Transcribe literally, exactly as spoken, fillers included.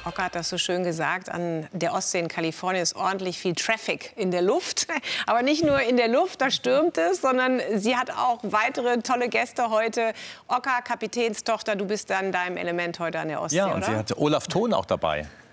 Ocker hat das so schön gesagt, an der Ostsee in Kalifornien ist ordentlich viel Traffic in der Luft. Aber nicht nur in der Luft, da stürmt es, sondern sie hat auch weitere tolle Gäste heute. Ocker, Kapitänstochter, du bist dann in deinem Element heute an der Ostsee, Ja, und oder? sie hatte Olaf Thon auch dabei.